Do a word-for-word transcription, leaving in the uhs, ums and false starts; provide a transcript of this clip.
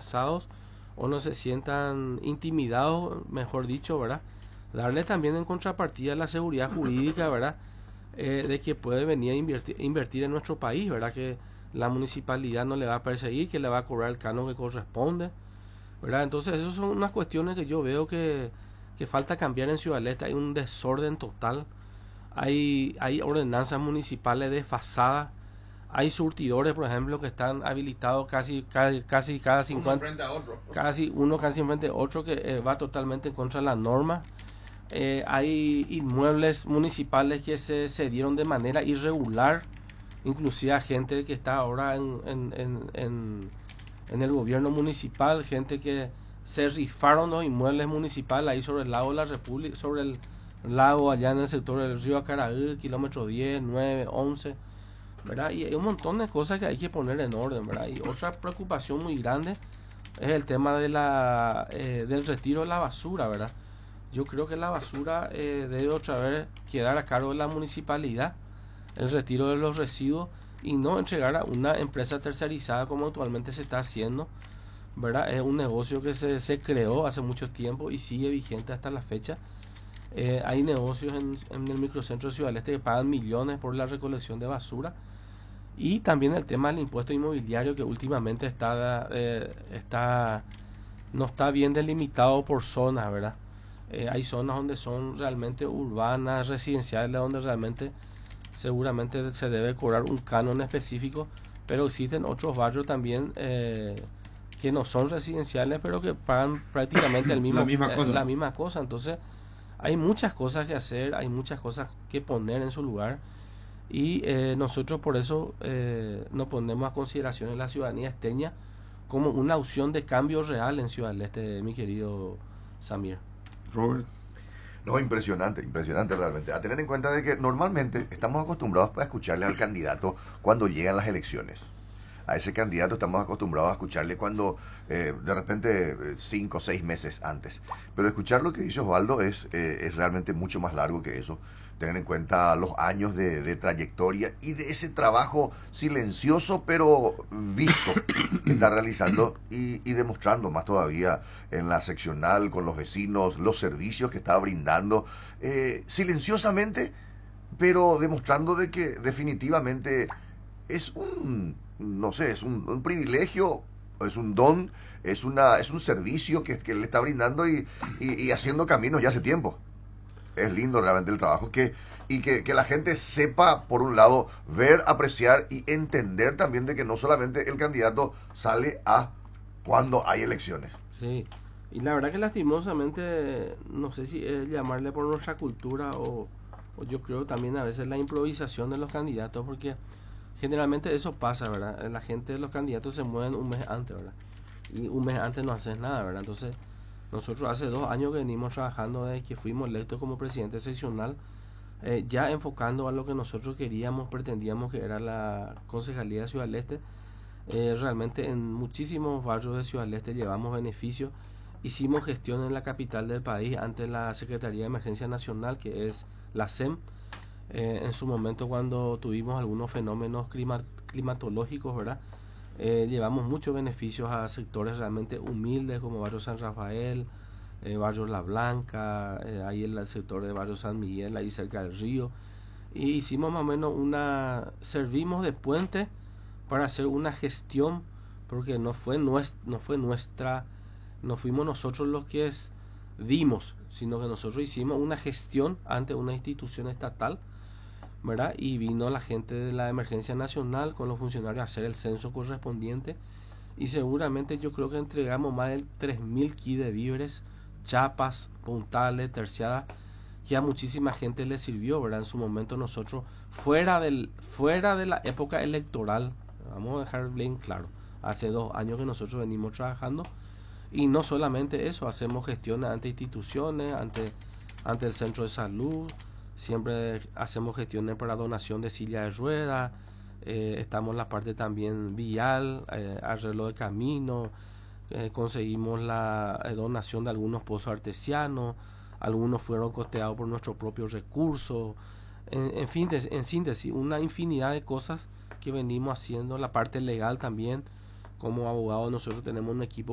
amenazados o no se sientan intimidados, mejor dicho, ¿verdad? Darle también en contrapartida la seguridad jurídica, ¿verdad? Eh, de que puede venir a invertir, invertir en nuestro país, ¿verdad? Que la municipalidad no le va a perseguir, que le va a cobrar el canon que corresponde, ¿verdad? Entonces, esas son unas cuestiones que yo veo que, que falta cambiar en Ciudad del Este. Hay un desorden total, hay, hay ordenanzas municipales desfasadas, hay surtidores, por ejemplo, que están habilitados casi, casi, casi cada Uno cincuenta, frente a otro. casi uno casi enfrente de otro, que eh, va totalmente en contra de la norma. Eh, hay inmuebles municipales que se cedieron de manera irregular, inclusive a gente que está ahora en, en, en, en, en el gobierno municipal, gente que se rifaron los inmuebles municipales ahí sobre el lago de la República, sobre el lago allá en el sector del río Acaraú, kilómetro diez, nueve, once, ¿verdad? Y hay un montón de cosas que hay que poner en orden, ¿verdad? Y otra preocupación muy grande es el tema de la, eh, del retiro de la basura, ¿verdad? Yo creo que la basura eh, debe otra vez quedar a cargo de la municipalidad, el retiro de los residuos, y no entregar a una empresa tercerizada como actualmente se está haciendo, ¿verdad? Es un negocio que se, se creó hace mucho tiempo y sigue vigente hasta la fecha. Eh, hay negocios en, en el microcentro de Ciudad del Este que pagan millones por la recolección de basura. Y también el tema del impuesto inmobiliario, que últimamente está, eh, está no está bien delimitado por zonas, ¿verdad? Eh, hay zonas donde son realmente urbanas, residenciales, donde realmente seguramente se debe cobrar un canon específico, pero existen otros barrios también eh, que no son residenciales, pero que pagan prácticamente el mismo, la, misma eh, cosa. la misma cosa. Entonces, hay muchas cosas que hacer, hay muchas cosas que poner en su lugar, y eh, nosotros por eso eh, nos ponemos a consideración en la ciudadanía esteña como una opción de cambio real en Ciudad del Este, mi querido Samir. Robert. No, impresionante, impresionante realmente. A tener en cuenta de que normalmente estamos acostumbrados a escucharle al candidato cuando llegan las elecciones. A ese candidato estamos acostumbrados a escucharle cuando eh, de repente eh, cinco o seis meses antes. Pero escuchar lo que dice Osvaldo es, eh, es realmente mucho más largo que eso. Tener en cuenta los años de, de trayectoria y de ese trabajo silencioso pero visto que está realizando y, y demostrando más todavía en la seccional con los vecinos, los servicios que está brindando eh, silenciosamente, pero demostrando de que definitivamente es un, no sé, es un, un privilegio, es un don, es una es un servicio que, que le está brindando y, y, y haciendo caminos ya hace tiempo. Es lindo realmente el trabajo que y que, que la gente sepa, por un lado, ver, apreciar y entender también de que no solamente el candidato sale a cuando hay elecciones. Sí, y la verdad que lastimosamente, no sé si es llamarle por nuestra cultura o, o yo creo también a veces la improvisación de los candidatos, porque generalmente eso pasa, ¿verdad? La gente, los candidatos se mueven un mes antes, ¿verdad? Y un mes antes no haces nada, ¿verdad? Entonces, nosotros hace dos años que venimos trabajando desde que fuimos electos como presidente seccional, eh, ya enfocando a lo que nosotros queríamos, pretendíamos que era la concejalía de Ciudad del Este. Eh, realmente en muchísimos barrios de Ciudad del Este llevamos beneficios. Hicimos gestión en la capital del país ante la Secretaría de Emergencia Nacional, que es la S E M. Eh, en su momento, cuando tuvimos algunos fenómenos clima, climatológicos, ¿verdad? Eh, llevamos muchos beneficios a sectores realmente humildes como Barrio San Rafael, eh, Barrio La Blanca, eh, ahí en el sector de Barrio San Miguel, ahí cerca del río. Y hicimos más o menos una, servimos de puente para hacer una gestión, porque no fue, nuestra, no fue nuestra, no fuimos nosotros los que es, dimos, sino que nosotros hicimos una gestión ante una institución estatal, ¿verdad? Y vino la gente de la Emergencia Nacional con los funcionarios a hacer el censo correspondiente, y seguramente yo creo que entregamos más de tres mil kits de víveres, chapas, puntales, terciadas, que a muchísima gente le sirvió, ¿verdad? En su momento nosotros, fuera del fuera de la época electoral, vamos a dejar bien claro, hace dos años que nosotros venimos trabajando, y no solamente eso, hacemos gestiones ante instituciones, ante, ante el centro de salud, siempre hacemos gestiones para donación de silla de ruedas, eh, estamos en la parte también vial, eh, arreglo de camino, eh, conseguimos la eh, donación de algunos pozos artesianos, algunos fueron costeados por nuestros propios recursos, en, en fin, de, en síntesis, una infinidad de cosas que venimos haciendo, la parte legal también. Como abogados nosotros tenemos un equipo